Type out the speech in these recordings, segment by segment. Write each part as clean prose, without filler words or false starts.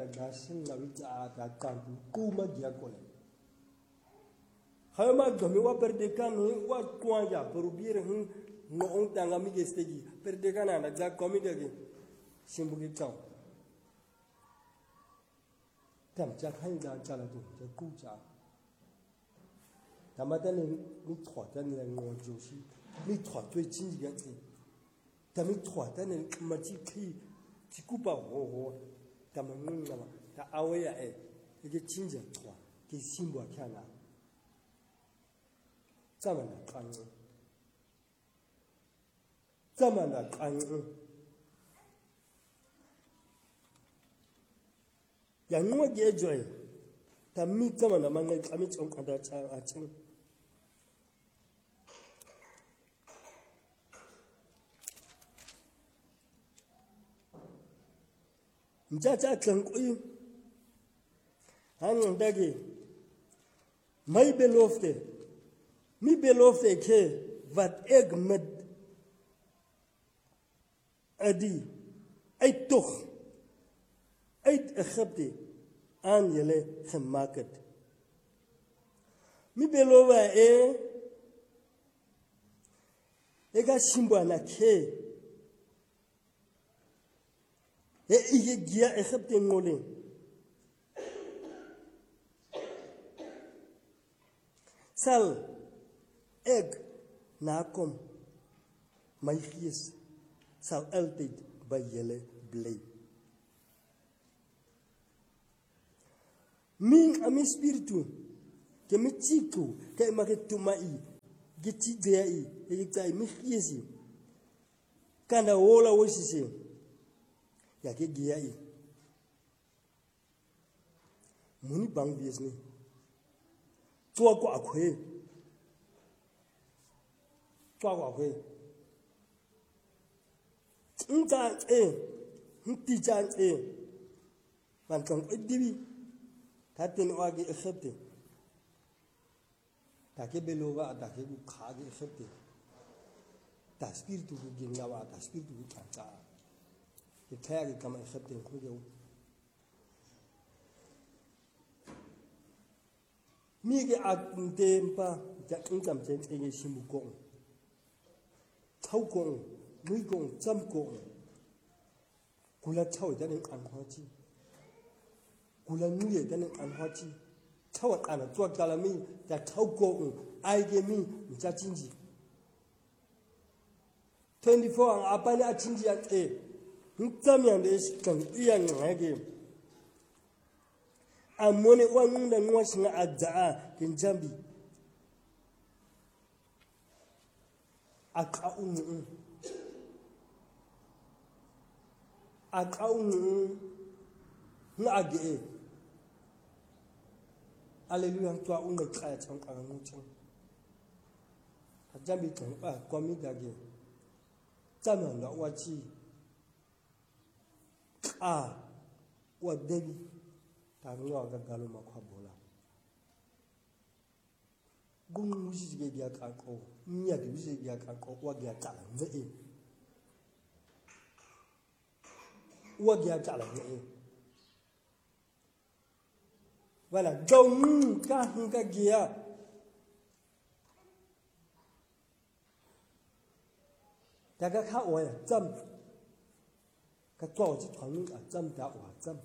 dashin na wita da kampu kuma dia kole khayma gami wa perde kan wa kwanja perubir no on tanga mi gestegi perde kana na ja komide simbugi kan tam ja khan da chala du ja ku ja tamatan ni thwa tan le ngo joshi ni thwa twe chin ga ti tami thwa tan ma chi khi chi ku ba ho tam ngun na ta awe ya ge chin ja thwa ge simbo kana zamana kan yang nuwa ge joy tammi zamana mangai kami chon kada cha a chin Njaja klankui hanyang dagi mai belofte mi belofte ke wat ek met adi uit toch uit Egypte aan jullie gemaakt. Mi belova ega simba na ke ige gia Egypte ngole sal ek nakom my gees sal altyd by julle bly. Min ami spiritu ke michiku ke maketumai gitidei ekitai mi geesi kana wola wosise ya ke giai muni bang biesni tua kwa kwe nta nti jan man kan dibi tatin wagi Egypte ta ke belova ta ke khagi Egypte ta spiritu gingawa ta spiritu tata ke tayari kama Egypte kujo mige atempa ja ingam chen chen shimuko chauko muigong chamko kula chau danin anhachi kula nuye danin anhachi chawa ana twa kalami ja chauko aige mi ja chinji 24 ang apani a chinji ya ntamyang de kan iya ngage amone wanunda nwashinga adaa kinjambi akaunu ngage hallelujah twa unga kaya chang kangu chang ajambi kan ba kwami gage tamanga wachi wa debi taruwa gagalo makwabola gung wuji ge dia kako nya de wuji dia kako wa dia tala nze wa dia tala nze wala dong ka hunga gia daga ka oya zam ka twa ji thang a zam da wa zam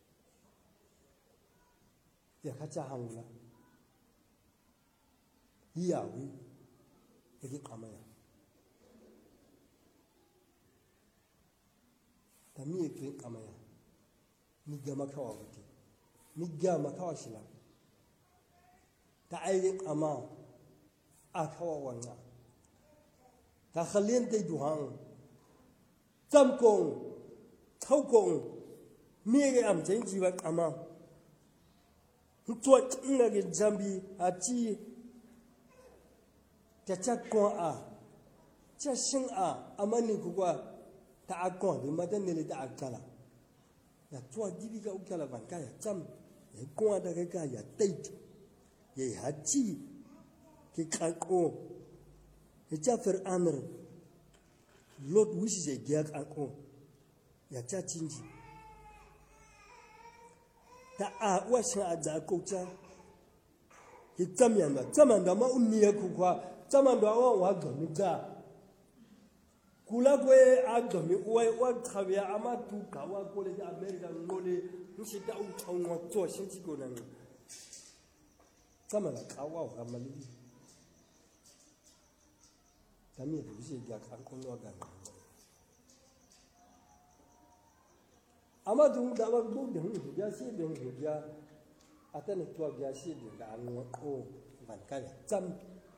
ya ka cha hangla yawi yake kamaya tami yake kamaya ni gama kawa wuti ni gama kawa shila ta ayi ama akawa wanga ta khalien te duhang zamkong thawkong miye am chen jiwa ama tuwa inga ge jambi achi cha kwa cha shin amani kuwa ta akon de madan ne ta akala ya tuwa dibi ga ukala banka ya cham e kwa da ga ya tait ye haji ke kako e jafar amr lot wishi je gyak ako ya cha chinji ta wa sha za ko cha ki zamian da ma unni ku kwa zaman da wa ga mi da kula kwe adomi wa travia ama tu ka wa ko le America ngole nshi ta u ngwa to shin ji ko nan zaman la ka wa ga mali tami de ji ga kan ko no ga ama du da wa du de hu ya si de hu ya atane to ya si de da an ko ban ka zam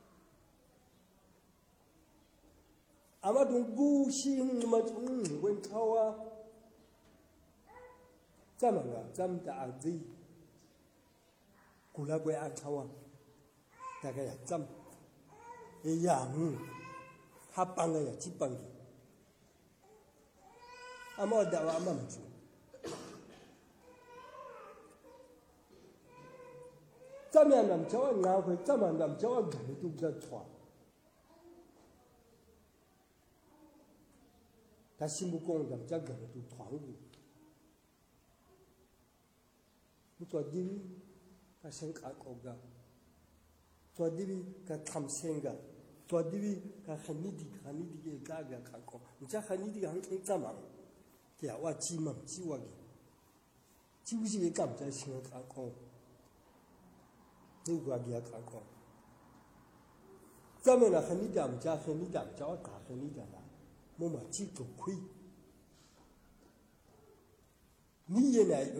ama dung gu shi ma chung wen tawa zamanga zam da azi kula gwe a tawa daga ya zam e yang ha pang ya chi pang ama da wa ama chu zam ya nam chawa nga kwe zam nam chawa ga du da chwa他心不公的，这个人都团结。你做弟弟，他生卡高个；做弟弟，他tham生个；做弟弟，他很尼的个卡高。你这很尼的很怎么？对啊，我急忙急我的，就是个干在生卡高，你个个卡高。咱们呢，很尼的唔加，很尼的唔加，我打很尼的啦。我嘛只做亏，你也来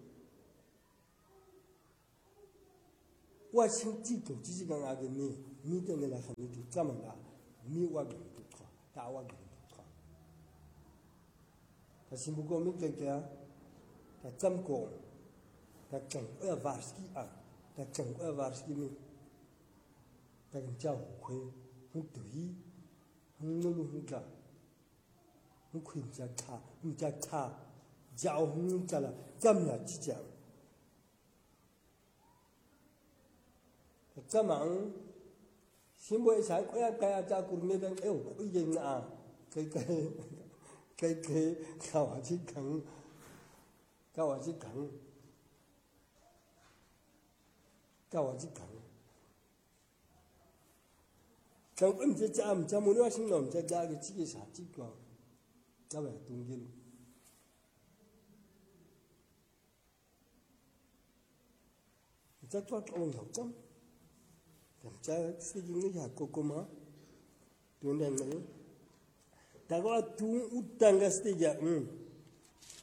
我先只做只个阿个你等个来很尼怎么啦？你我个都错，打我个都错。他先不过没这个，他怎么讲？他整varski啊，他整varski me，他跟教会很对，很努力很干。你亏不差，你家差，教你家了，怎么样去讲？怎么？新不想我要该家古那边哎呦，会赢啊！给搞我去啃，搞我去啃。咁唔知家唔知冇呢個先咯，唔知家嘅自己啥子個。那么东京，这做工作中，这事情你还过过吗？对不对？大家都当个是这样，